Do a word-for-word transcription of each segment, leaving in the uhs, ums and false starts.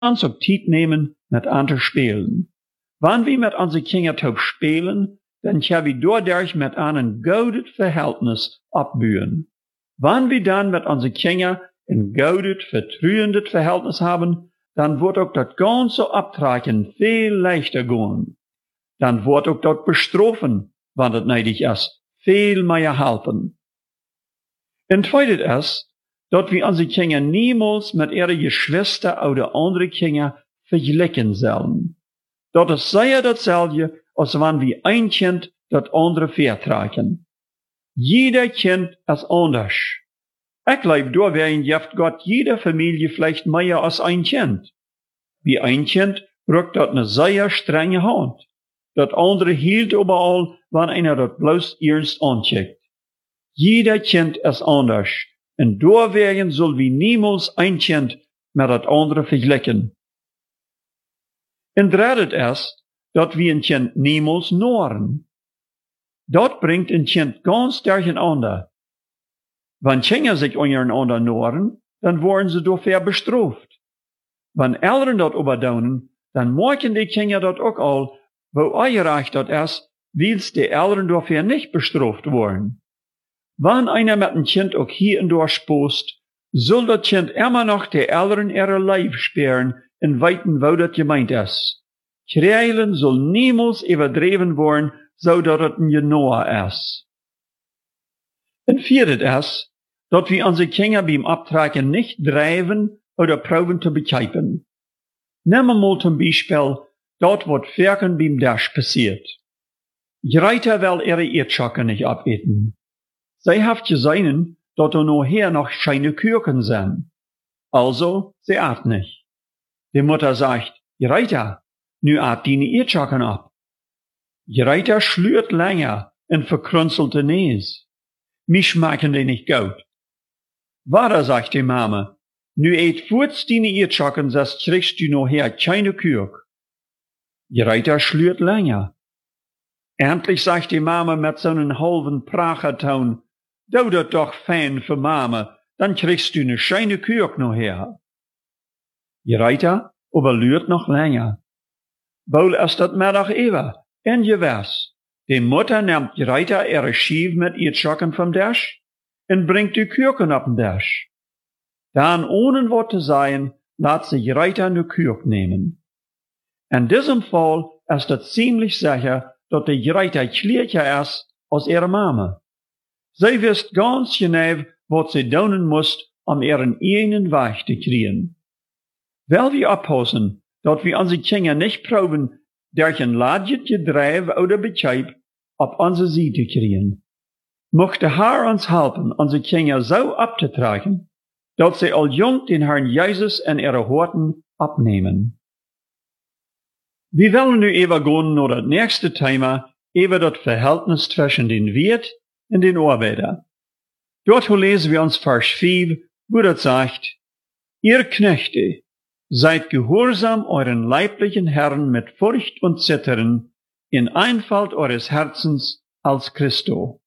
uns ook tijd nemen met aan te spelen. Wanneer we met onze kinderen spelen, dan gaan we doordat met aan een gouden verhältnis opbouwen. Wanneer we dan met onze kinderen een gouden, vertrouwend verhältnis hebben, dan wordt ook dat ganze optrekken veel leichter gaan. Dan wordt ook dat bestrafen, wanneer het nodig is, veel meer helpen. En tweede is, dat we onze kinderen niemals met ihre Geschwister oder andere kinderen vergelijken zullen. Dat is zeer datzelfde, als wanneer we een kind dat andere vertragen. Jeder kind is anders. Ik glaube, doorwegen heeft Gott jede Familie vielleicht mehr als ein Kind. Wie ein Kind rückt dat eine sehr strenge Hand. Dat andere hielt überall, wann einer dat bloß ernst ancheckt. Jeder Kind ist anders. En doorwegen soll wie niemals ein Kind met dat andere vergelijken. En derde is, dat we een kind niemals noren. Dat brengt een kind ganz durcheinander. Wann Kinder sich untereinander noren, dann worden sie dafür bestraft. Wann Eltern dat überdaunen, dann merken die Kinder dat auch all, wo eureich dat ist, wils die Eltern dafür nicht bestraft worden. Wann einer mit ein Kind auch hier und dort spost, soll das Kind immer noch die Eltern ihre Leib sperren und weiten, wo das gemeint ist. Kreilen soll niemals überdreven worden, so dat het een genoa ist. En vierde ist, dat wir unsere Kinder beim Abtragen nicht dreiven oder proben zu begreifen. Nehmen wir mal zum Beispiel, dort wat Ferken beim Dash passiert. Greiter will ihre Erdschocke nicht abeten. Sie haft gesehen, dat er nachher noch keine Kürken sind. Also, sie at nicht. Die Mutter sagt, Greiter, nu at deine Erdschocke ab. Greiter schlürt länger und verkrunzelte Näs. Mich schmecken die nicht gut. Vater, sagt die Mama, nu eet voorts deine Erdschocke, sonst kriegst du nachher keine Kürk. Greiter schlürt länger. Endlich sagt die Mama mit so einem halben Pracherton, du dat doch fein für Mama, dann kriegst du ne scheine Kürk nachher. Greiter überlürt noch länger. Wohl ist dat Mittag ever, en je was. Die Mutter nimmt Greiter ihre Schief mit ihr Schocken vom Dash und bringt die Kürken auf den Dash. Dann, ohne Wort zu sagen, lässt sich Greiter ne Kürk nehmen. In diesem Fall ist es ziemlich sicher, dass die Greiter klärcher ist als ihre Mama. Sie wisst ganz genau, was sie tun muss, um ihren eigenen Weg zu kriegen. Weil wir aufpassen, dass wir unsere Kinder nicht proben, durch ein Ladjet Gedreif oder Bescheid auf unsere Seite kriegen. Möchte Herr uns helfen, unsere Kinder so abzutragen, dass sie all jung den Herrn Jesus in ihre Horten abnehmen. Wir wollen nu even gehen naar het nächste Thema, über das Verhältnis zwischen den Wirt und den Arbeiter. Dort lesen wir uns Vers fünf, wo das sagt, ihr Knechte, seid gehorsam euren leiblichen Herren mit Furcht und Zittern, in Einfalt eures Herzens als Christo.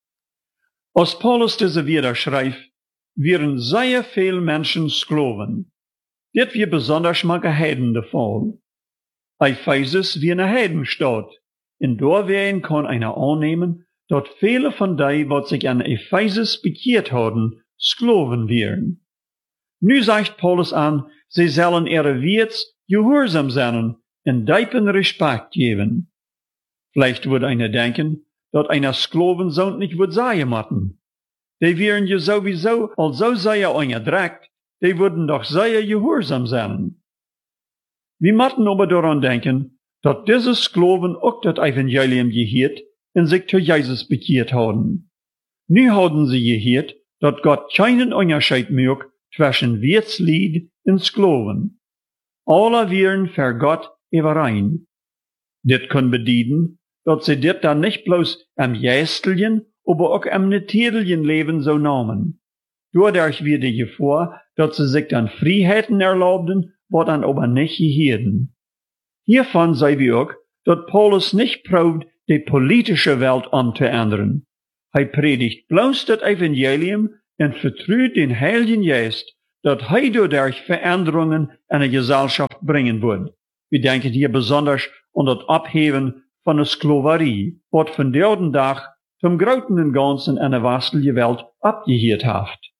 Als Paulus diese wieder schreibt, wären sehr viel Menschen Sklaven. Dit wir besonders mal Heiden der Fall. Ephesus wie eine Heidenstadt. In Dorwehen kann einer annehmen, dass viele von die, wat sich an Ephesus bekehrt haben, Sklaven wären. Nu sagt Paulus an, sie sollen ihre Wirts gehorsam sein und diepen Respekt geben. Vielleicht würde einer denken, dass einer Sklavensohn nicht wird sein matten. Die wären ja sowieso, also sehr unterdrückt, die würden doch sehr gehorsam sein. Wir müssen aber daran denken, dass diese Sklaven auch das Evangelium gehört und sich zu Jesus bekehrt haben. Nu haben sie gehört, dass Gott keinen Unterschied macht zwischen Wirtslied und Sklaven. Alle wären für Gott überein. Dit kann bedeuten, dass sie dit dann nicht bloß am Jästelchen, aber auch am natürlichen Leben so nahmen. Dadurch wird die Gefahr, dass sie sich dann Freiheiten erlaubten, wat dan aber nicht gehirden. Hiervon sei wir auch, dass Paulus nicht probt, die politische Welt umzuändern. Er predigt bloß das Evangelium und vertraut den Heiligen Geist, dat hij dadurch Veränderungen in de Gesellschaft bringen wird. Wir denken hier besonders an das Abheben von der Sklaverei, wat von der Dag zum groten en ganzen in de westelijke Welt abgeheert heeft.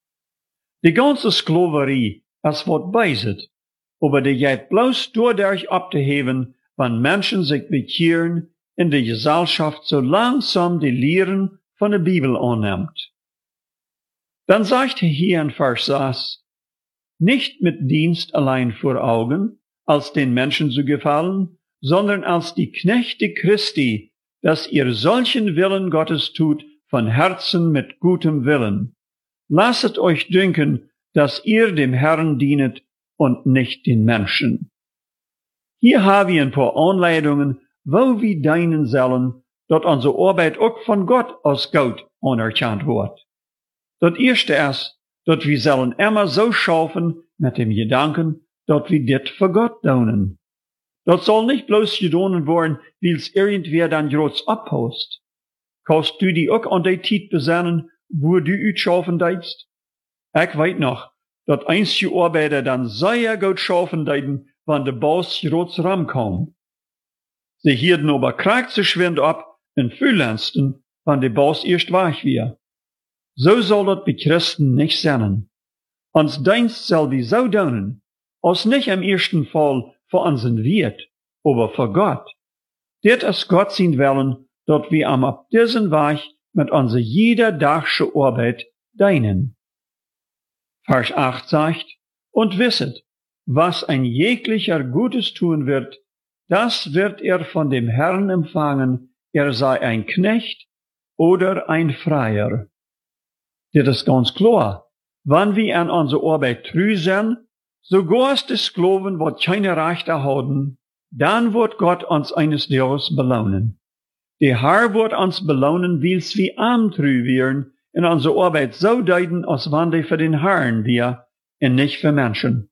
Die ganze Sklaverei ist wat bijzit, aber die geht bloß dadurch abzuheben, wenn Menschen sich bekehren in der Gesellschaft so langsam die Lehren von der Bibel annimmt. Dann sagt er hier in Vers sechs, nicht mit Dienst allein vor Augen, als den Menschen zu gefallen, sondern als die Knechte Christi, dass ihr solchen Willen Gottes tut, von Herzen mit gutem Willen. Lasset euch dünken, dass ihr dem Herrn dienet und nicht den Menschen. Hier haben wir ein paar Anleitungen, wo wir dienen sollen, dass unsere Arbeit auch von Gott als gut anerkannt wird. Das erste ist, dass wir sollen immer so schaffen mit dem Gedanken, dass wir dit für Gott tun. Das soll nicht bloß getan werden, weil es irgendwer dann groß abhost. Kannst du die auch an die Zeit besinnen, wo du uitschaffen deitst? Ich weiß noch, dass einige Arbeiter dann sehr gut schaffen deiten, wenn der Boss groß ramkam. Sie hielten aber kragt sich schwind ab in Fühlensten, wenn der Boss erst weg war. So soll das bei Christen nicht sein. Uns Dienst soll wir so tun, als nicht im ersten Fall für unseren Wirt, aber für Gott. Dit ist Gott sein Willen, dass wir am ab diesen Weg mit unserer jederdagsche Arbeit dienen. Vers acht sagt, und wisset, was ein jeglicher Gutes tun wird, das wird er von dem Herrn empfangen, er sei ein Knecht oder ein Freier. Dit ist ganz klar, wenn wir an unsere Arbeit treu sind, sogar die Sklaven, wat keine Rechte haben, dann wird Gott uns eines Tages belohnen. Der Herr wird uns belohnen, weil wir am treu wären, in unsere Arbeit so deuten, als wenn die für den Herrn wir, und nicht für Menschen.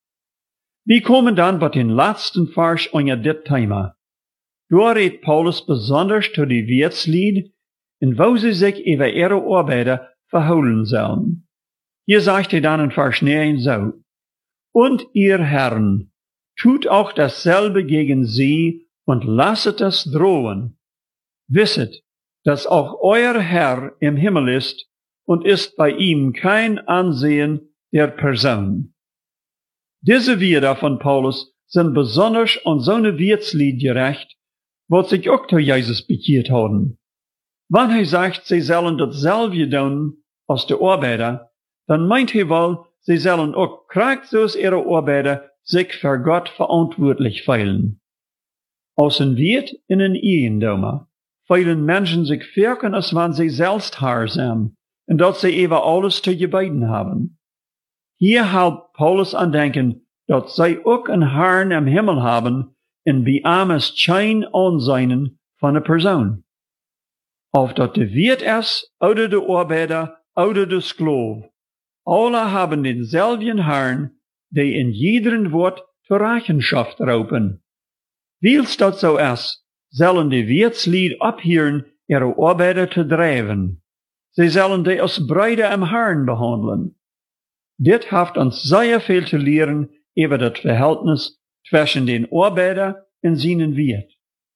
Wir kommen dann bei den letzten Vers an dit Thema. Da redet Paulus besonders zu die Wirtslied, in wo sie sich über ihre Arbeiter verholen sollen. Hier sagt er dann in Vers neun so, und ihr Herren, tut auch dasselbe gegen sie und lasset es drohen. Wisset, dass auch euer Herr im Himmel ist und ist bei ihm kein Ansehen der Person. Diese Wörter von Paulus sind besonders an so eine Wirtslied gerecht, wo sich auch zu Jesus bekehrt haben. Wenn er sagt, sie sollen dasselbe tun als die Arbeiter, dann meint er wohl, sie sollen auch kragt so ihre Arbeiter sich für Gott verantwortlich fühlen. Aus dem Wirt in den Eiendomer fühlen Menschen sich wirken, als wenn sie selbst Herr sind, und dass sie über alles zu gebeten haben. Hier hält Paulus an denken, dass sie auch einen Herrn im Himmel haben, in bei ihm ist kein Ansehen von einer Person. Auf dat de Wirt ist, oder de Arbeiter, oder de Sklave, alle haben denselben Herrn, der in jedem Wort zur Rechenschaft raupen. Weil's dat so ist, sollen die Wirtslied abhören, ihre Arbeiter zu treiben. Sie sollen die als Brüder im Herrn behandeln. Dit hat uns sehr viel zu lehren über das Verhältnis zwischen den Arbeiter und seinen Wirt.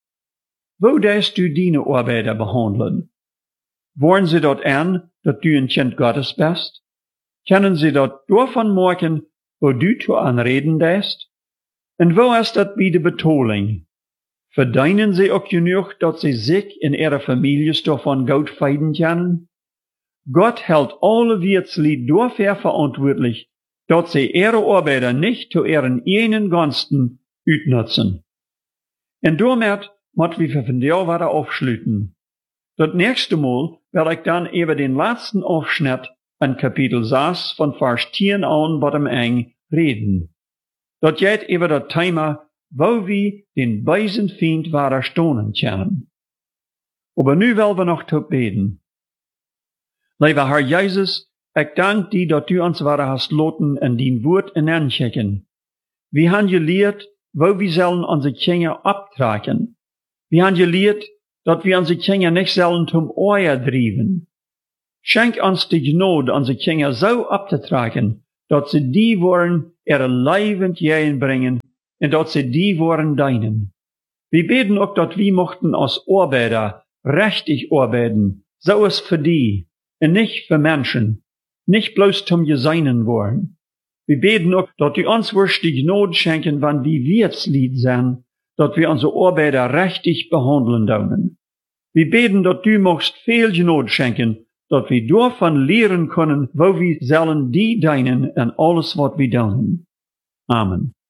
Wo darfst du deine Arbeiter behandeln? Wollen sie dort an, dass du ein Kind Gottes bist? Können sie dort davon merken, wo du zu anreden darfst? Und wo ist das bei der Betonung? Verdienen sie auch genug, dass sie sich in ihrer Familie davon gut feiden können? Gott hält alle Wirtslied dafür verantwortlich, dass sie ihre Arbeiter nicht zu ihren eigenen Gunsten utnutzen. Und damit muss wir von der weiter aufschließen. Das nächste Mal werde ich dann über den letzten Aufschnitt an Kapitel sechs von Vers zehn an bei dem Eng reden. Das geht über das Thema, wo wir den bösen Feind widerstehen können. Aber nu wollen wir noch zu beten. Lieber Herr Jesus, ich danke dir, dass du uns weiter hast loten in dein Wort hineinschicken. Wir haben gelehrt, wo wir sollen unsere Kinder abtragen. Wir haben gelehrt, dass wir unsere Kinder nicht sollen zum Euer drieben. Schenk uns die Gnade, unsere Kinder so abzutragen, dat ze die woorden er levend jein brengen en dat ze die woorden deinen. Wir beten auch, dat wir mochten als Arbeiter rechtig arbeiten, so ist für die, und nicht für Menschen, nicht bloß zum Geseinen worden. Wir beten auch, dat du uns würstig Not schenken, wann wir Wirtslied sind, dat wir unsere Arbeiter rechtig behandeln dürfen. Wir beten, dat du mochst viel Not schenken, dat wir davon lehren können, wo wir sollen die deinen in alles, was wir tun. Amen.